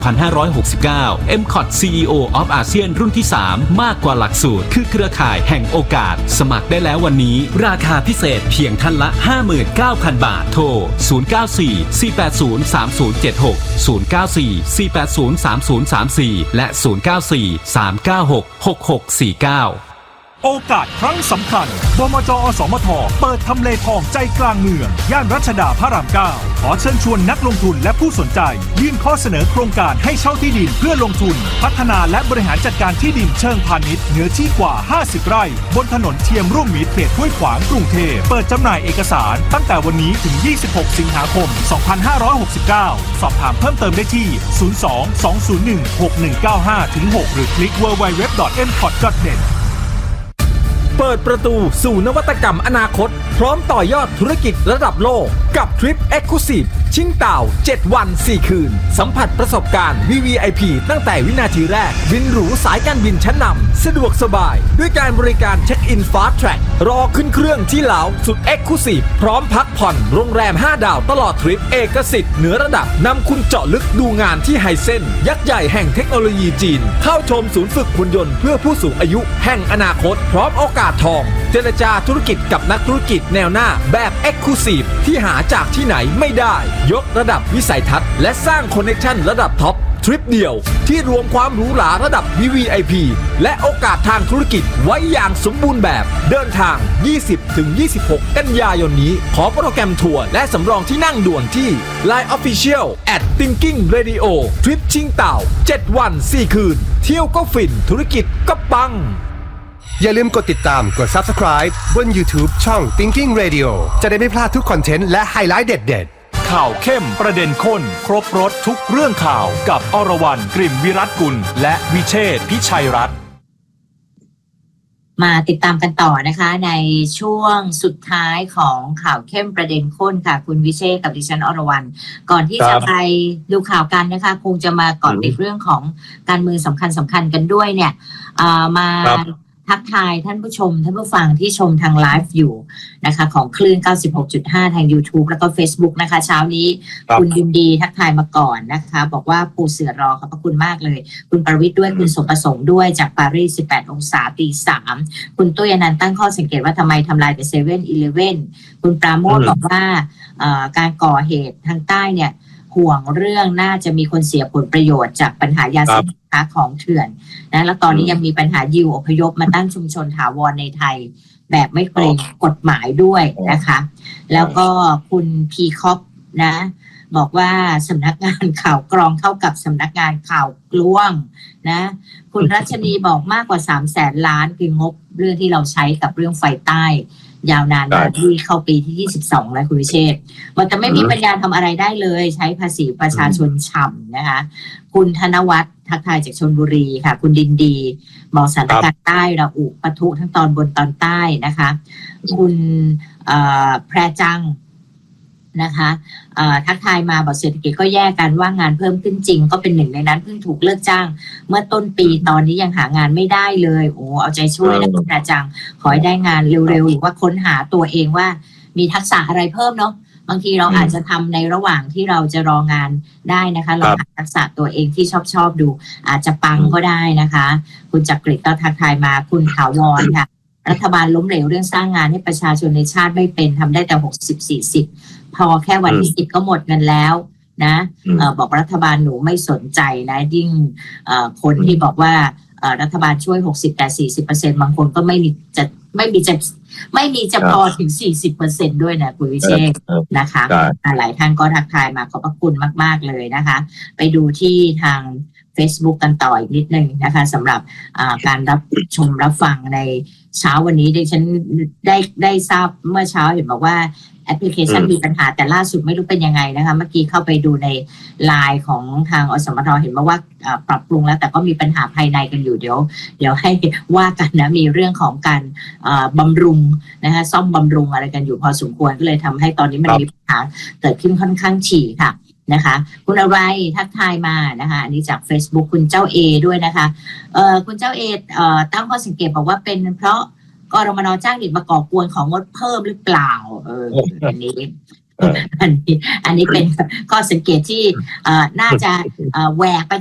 1569 MCOT CEO of ASEAN รุ่นที่ 3 มากกว่าหลักสูตรคือเครือข่ายแห่งโอกาสสมัครได้แล้ววันนี้ราคาพิเศษเพียงท่านละ 59,000 บาทโทร 094-480-3076 094-480-3034 และ 094-396-6649 โอกาสครั้งสำคัญบมจ.อสมทเปิดทำเลทองใจกลางเมืองย่านรัชดาพระราม 9 ขอเชิญชวนนักลงทุนและผู้สนใจยื่นข้อเสนอโครงการให้เช่าที่ดินเพื่อลงทุนพัฒนาและบริหารจัดการที่ดินเชิงพาณิชย์เนื้อที่กว่า 50 ไร่บนถนนเทียมร่วมมิตรเขตห้วยขวางกรุงเทพเปิดจำหน่ายเอกสารตั้งแต่วันนี้ถึง 26 สิงหาคม 2569 สอบถามเพิ่มเติมได้ที่ 02-201-6195-6 หรือคลิก www.mcot.net เปิดประตูสู่นวัตกรรมอนาคตพร้อมต่อยอดธุรกิจระดับโลกกับทริป Exclusive ชิงเต่า7 วัน 4 คืนสัมผัสประสบการณ์ VVIP ตั้งแต่วินาทีแรกบินหรูสายการบินชั้นนำสะดวกสบายด้วยการบริการเช็คอิน Fast Track รอขึ้นเครื่องที่ลาวสุด Exclusive พร้อมพักผ่อนโรงแรม 5 ดาวตลอดทริปเอกสิทธิ์เหนือระดับนำคุณเจาะลึกดูงานที่ไฮเซ็นยักษ์ใหญ่แห่งเทคโนโลยีจีนเข้าชมศูนย์ฝึกหุ่นยนต์เพื่อผู้สูงอายุแห่งอนาคตพร้อมโอกาสทองเจรจาธุรกิจกับนักธุรกิจแนวหน้าแบบ Exclusive ที่หาจากที่ไหนไม่ได้ยกระดับวิสัยทัศน์และสร้างคอนเนคชั่นระดับท็อปทริปเดียวที่รวมความหรูหราระดับ VVIP และโอกาสทางธุรกิจไว้อย่างสมบูรณ์แบบเดินทาง 20-26 กันยายนนี้ขอโปรแกรมทัวร์และสำรองที่นั่งด่วนที่ Line Official @Thinking Radio ทริปชิงเต่า7 วัน 4 คืนเที่ยวก็ฟินธุรกิจก็ปังอย่าลืมกดติดตามกด Subscribe บน YouTube ช่อง Thinking Radio จะได้ไม่พลาดทุกคอนเทนต์และไฮไลท์เด็ดๆข่าวเข้มประเด็นข้นครบรสทุกเรื่องข่าวกับอรวรรณ กลิ่นวิรัตกุลและวิเชษฐ์พิชัยรัตน์มาติดตามกันต่อนะคะในช่วงสุดท้ายของข่าวเข้มประเด็นข้นค่ะคุณวิเชษฐ์กับดิฉันอรวรรณก่อนที่จะไปดูข่าวกันนะคะคงจะมาก่อนติดเรื่องของการเมืองสำคัญกันด้วยเนี่ยมาทักทายท่านผู้ชมท่านผู้ฟังที่ชมทางไลฟ์อยู่นะคะของคลื่น 96.5 ทาง YouTube แล้วก็ Facebook นะคะเช้านี้คุณยินดีทักทายมาก่อนนะคะบอกว่าปูเสือรอขอบพระคุณมากเลยคุณประวิตรด้วยคุณสมประสงค์ด้วยจากปารีส18 องศาตี 3คุณตุ้ยอนันต์ตั้งข้อสังเกตว่าทำไมทำลายแต่7-Eleven คุณปราโมทย์บอกว่าการก่อเหตุทางใต้เนี่ยห่วงเรื่องน่าจะมีคนเสียผลประโยชน์จากปัญหายาเสพติดของเถื่อนนะแล้วตอนนี้ยังมีปัญหายิวอพยพมาตั้งชุมชนถาวรในไทยแบบไม่เกรงกฎหมายด้วยนะคะแล้วก็คุณพีคอปนะบอกว่าสำนักงานข่าวกรองเข้ากับสำนักงานข่าวกลวงนะคุณรัชนีบอกมากกว่า300,000 ล้านคืองบเรื่องที่เราใช้กับเรื่องไฟใต้ยาวนานมาที่เข้าปีที่22แล้วคุณวิเชษฐ์มันจะไม่มีปัญญาทำอะไรได้เลยใช้ภาษีประชาชนฉ่ำนะคะคุณธนวัฒน์ทักทายจากชลบุรีค่ะคุณดินดีบอกสถานการณ์ใต้ระอุปะทุทั้งตอนบนตอนใต้นะคะคุณแพรจังนะคะทักทายมาบอกเศรษฐกิจก็แย่กันว่างงานเพิ่มขึ้นจริงก็เป็นหนึ่งในนั้นเพิ่งถูกเลิกจ้างเมื่อต้นปีตอนนี้ยังหางานไม่ได้เลยโอ้เอาใจช่วยนะคุณแพรจังขอให้ได้งานเร็วๆหรือว่าค้นหาตัวเองว่ามีทักษะอะไรเพิ่มเนาะบางทีเราอาจจะทำในระหว่างที่เราจะรองานได้นะคะเราหาทักษะตัวเองที่ชอบดูอาจจะปังก็ได้นะคะคุณจักริดก็ทักทายมาคุณถาวรค่ะรัฐบาลล้มเหลวเรื่องสร้างงานให้ประชาชนในชาติไม่เป็นทำได้แต่60-40พอแค่วันที่10ก็หมดเงินแล้วนะบอกรัฐบาลหนูไม่สนใจนะยิ่งคนที่บอกว่ารัฐบาลช่วย60แต่ 40% บางคนก็ไม่มีจะพอถึง 40% ด้วยนะคุณวิเชษฐ์นะคะหลายท่านก็ทักทายมาขอบพระคุณมากๆเลยนะคะไปดูที่ทาง Facebook กันต่ออีกนิดนึงนะคะสำหรับการรับชมรับฟังในเช้าวันนี้ดิฉันได้ทราบเมื่อเช้าเห็นบอกว่าแอปพลิเคชันมีปัญหาแต่ล่าสุดไม่รู้เป็นยังไงนะคะเมื่อกี้เข้าไปดูในไลน์ของทางอสมทเห็นว่าปรับปรุงแล้วแต่ก็มีปัญหาภายในกันอยู่เดี๋ยวให้ว่ากันนะมีเรื่องของการบำรุงนะคะซ่อมบำรุงอะไรกันอยู่พอสมควรก็เลยทำให้ตอนนี้มันมีปัญหาเกิดขึ้นค่อนข้างถี่ค่ะนะคะคุณอะไรทักทายมานะคะอันนี้จาก Facebook คุณเจ้าเอด้วยนะคะคุณเจ้าเอตั้งข้อสังเกตบอกว่าเป็นเพราะกรมน.จ้างเด็กมาก่อกวนของงดเพิ่มหรือเปล่าอันนี้อันนี้เป็นข้อสังเกตที่น่าจะแหวกไป